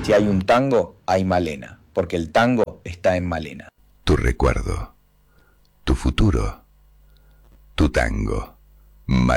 Si hay un tango, hay Malena, porque el tango está en Malena. Tu recuerdo, tu futuro, tu tango. Malena.